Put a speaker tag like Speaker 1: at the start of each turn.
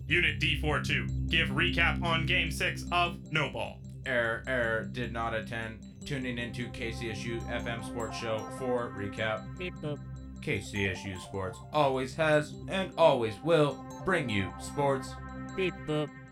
Speaker 1: Unit D42, give recap on Game 6 of No Ball.
Speaker 2: Error, did not attend. Tuning into KCSU FM Sports Show for recap.
Speaker 3: Beep boop.
Speaker 2: KCSU Sports always has and always will bring you sports.
Speaker 3: Beep boop.